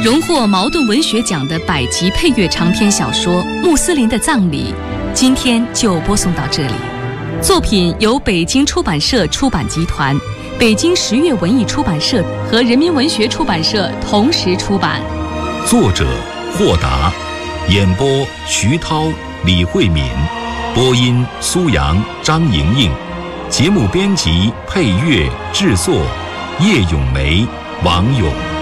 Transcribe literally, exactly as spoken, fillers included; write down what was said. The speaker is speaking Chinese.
荣获茅盾文学奖的百集配乐长篇小说《穆斯林的葬礼》，今天就播送到这里。作品由北京出版社出版集团、北京十月文艺出版社和人民文学出版社同时出版。 作者霍达，演播徐涛、李慧敏，播音苏阳、张莹莹，节目编辑、配乐、制作叶咏梅、王勇。